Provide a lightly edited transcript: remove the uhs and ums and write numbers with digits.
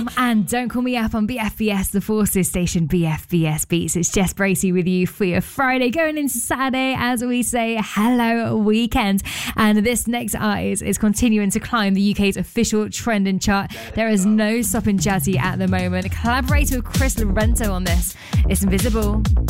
And don't call me up on BFBS, the Forces station, BFBS Beats. It's Jess Bracey with you for your Friday, going into Saturday, as we say, hello weekend. And this next artist is continuing to climb the UK's official trending chart. There is no stopping Jazzy at the moment. Collaborator with Chris Lorento on this. It's Invisible.